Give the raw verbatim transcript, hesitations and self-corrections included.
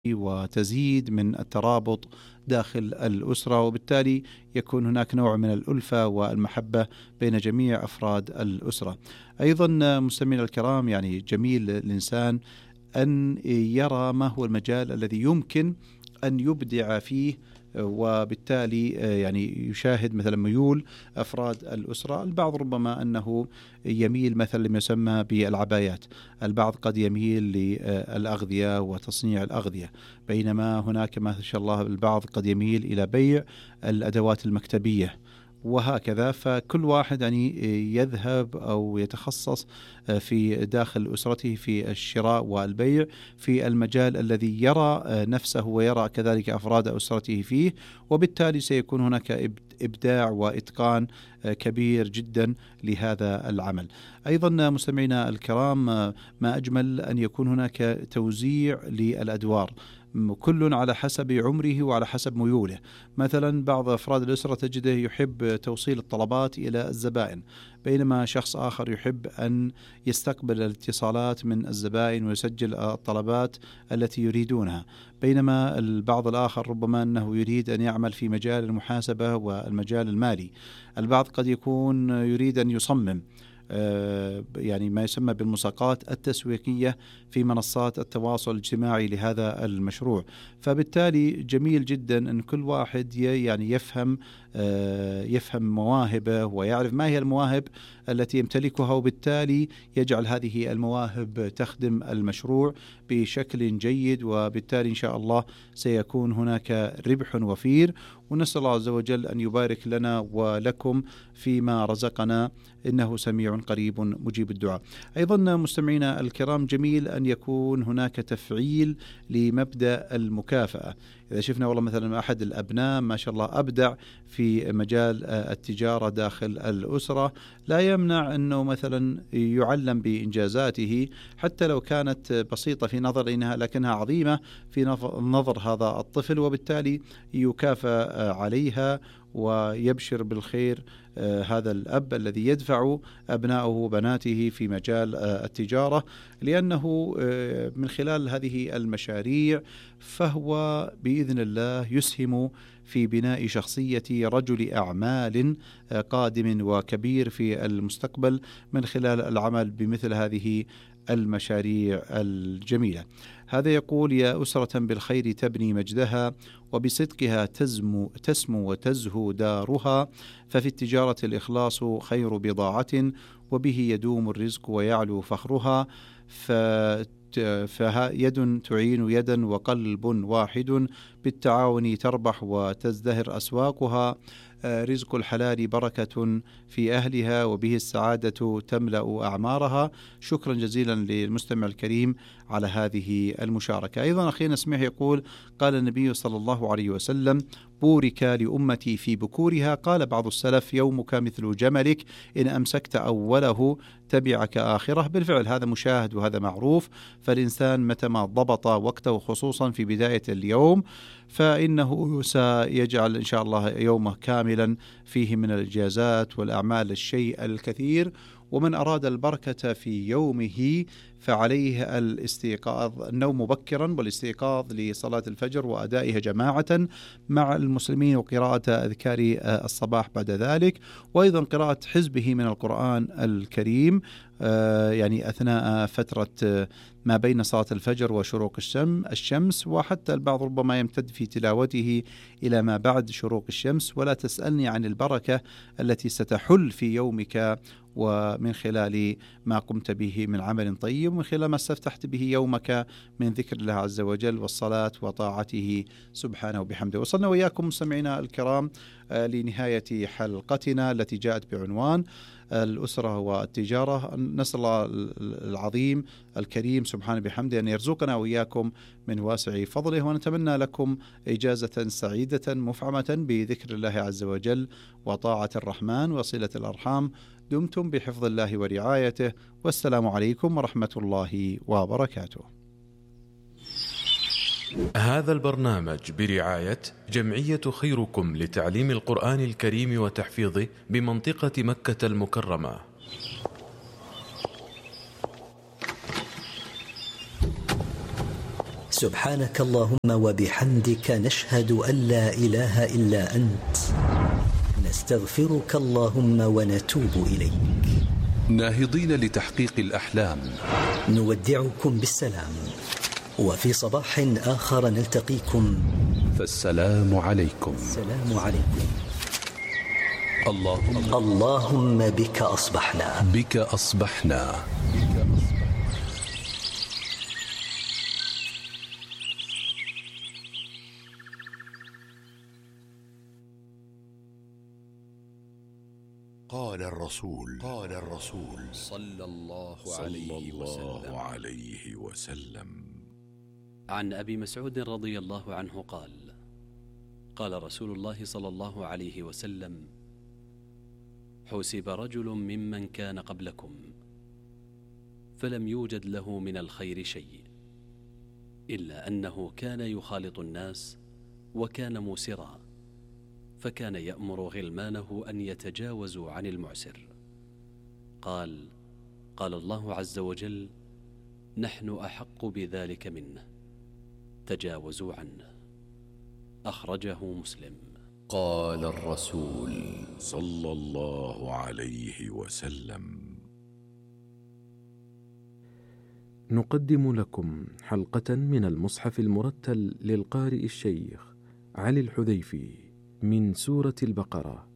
وتزيد من الترابط داخل الأسرة، وبالتالي يكون هناك نوع من الألفة والمحبة بين جميع أفراد الأسرة. أيضا مستمعينا الكرام، يعني جميل الإنسان أن يرى ما هو المجال الذي يمكن أن يبدع فيه، وبالتالي يعني يشاهد مثلا ميول أفراد الأسرة. البعض ربما أنه يميل مثلا لما يسمى بالعبايات، البعض قد يميل للأغذية وتصنيع الأغذية، بينما هناك ما شاء الله البعض قد يميل إلى بيع الأدوات المكتبية، وهكذا. فكل واحد يعني يذهب أو يتخصص في داخل أسرته في الشراء والبيع في المجال الذي يرى نفسه ويرى كذلك أفراد أسرته فيه، وبالتالي سيكون هناك إبداع وإتقان كبير جدا لهذا العمل. أيضا مستمعينا الكرام، ما أجمل أن يكون هناك توزيع للأدوار، كل على حسب عمره وعلى حسب ميوله. مثلا بعض أفراد الأسرة تجده يحب توصيل الطلبات إلى الزبائن، بينما شخص آخر يحب أن يستقبل الاتصالات من الزبائن ويسجل الطلبات التي يريدونها، بينما البعض الآخر ربما أنه يريد أن يعمل في مجال المحاسبة والمجال المالي. البعض قد يكون يريد أن يصمم يعني ما يسمى بالمساقات التسويقية في منصات التواصل الاجتماعي لهذا المشروع. فبالتالي جميل جدا أن كل واحد يعني يفهم يفهم مواهبه ويعرف ما هي المواهب التي يمتلكها، وبالتالي يجعل هذه المواهب تخدم المشروع بشكل جيد، وبالتالي إن شاء الله سيكون هناك ربح وفير. ونسأل الله عز وجل أن يبارك لنا ولكم فيما رزقنا، إنه سميع قريب مجيب الدعاء. أيضا مستمعينا الكرام، جميل أن يكون هناك تفعيل لمبدأ المكافأة. إذا شفنا والله مثلا أحد الأبناء ما شاء الله أبدع في مجال التجارة داخل الأسرة، لا يمنع أنه مثلا يعلم بإنجازاته حتى لو كانت بسيطة في نظرنا لكنها عظيمة في نظر هذا الطفل، وبالتالي يكافأ عليها ويبشر بالخير آه هذا الأب الذي يدفع أبنائه وبناته في مجال آه التجارة، لأنه آه من خلال هذه المشاريع فهو بإذن الله يسهم في بناء شخصية رجل أعمال آه قادم وكبير في المستقبل من خلال العمل بمثل هذه المشاريع الجميلة. هذا يقول: يا أسرة بالخير تبني مجدها، وبصدقها تزمو تسمو وتزهو دارها، ففي التجارة الإخلاص خير بضاعة، وبه يدوم الرزق ويعلو فخرها، فيد تعين يدا وقلب واحد، بالتعاون تربح وتزدهر أسواقها، رزق الحلال بركة في أهلها، وبه السعادة تملأ أعمارها. شكرا جزيلا للمستمع الكريم على هذه المشاركة. أيضا أخينا سميح يقول: قال النبي صلى الله عليه وسلم: بورك لأمتي في بكورها. قال بعض السلف: يومك مثل جملك، إن أمسكت أوله تبعك آخره. بالفعل هذا مشاهد وهذا معروف، فالإنسان متى ضبط وقته خصوصا في بداية اليوم فإنه سيجعل إن شاء الله يومه كاملا فيه من الإنجازات والأعمال الشيء الكثير. ومن أراد البركة في يومه فعليه الاستيقاظ النوم مبكرا والاستيقاظ لصلاة الفجر وأدائها جماعة مع المسلمين، وقراءة أذكار الصباح بعد ذلك، وأيضا قراءة حزبه من القرآن الكريم يعني أثناء فترة ما بين صلاة الفجر وشروق الشمس، وحتى البعض ربما يمتد في تلاوته إلى ما بعد شروق الشمس. ولا تسألني عن البركة التي ستحل في يومك ومن خلال ما قمت به من عمل طيب، ومن خلال ما استفتحت به يومك من ذكر الله عز وجل والصلاة وطاعته سبحانه وبحمده. وصلنا وإياكم مستمعينا الكرام لنهاية حلقتنا التي جاءت بعنوان الأسرة والتجارة. نسأل الله العظيم الكريم سبحانه بحمده أن يرزقنا وإياكم من واسع فضله، ونتمنى لكم إجازة سعيدة مفعمة بذكر الله عز وجل وطاعة الرحمن وصلة الأرحام. دمتم بحفظ الله ورعايته، والسلام عليكم ورحمة الله وبركاته. هذا البرنامج برعاية جمعية خيركم لتعليم القرآن الكريم وتحفيظه بمنطقة مكة المكرمة. سبحانك اللهم وبحمدك نشهد أن لا إله إلا أنت نستغفرك اللهم ونتوب إليك. ناهضين لتحقيق الأحلام نودعكم بالسلام، وفي صباح آخر نلتقيكم، فالسلام عليكم. السلام عليكم. اللهم, اللهم بك أصبحنا بك أصبحنا قال الرسول قال الرسول صلى الله صلى عليه الله وسلم عليه وسلم عن أبي مسعود رضي الله عنه قال: قال رسول الله صلى الله عليه وسلم: حُسِبَ رجل ممن كان قبلكم فلم يوجد له من الخير شيء إلا أنه كان يخالط الناس وكان موسرا، فكان يأمر غلمانه أن يتجاوزوا عن المعسر. قال: قال الله عز وجل: نحن أحق بذلك منه، تجاوزوا عنه. أخرجه مسلم. قال الرسول صلى الله عليه وسلم. نقدم لكم حلقة من المصحف المرتل للقارئ الشيخ علي الحذيفي من سورة البقرة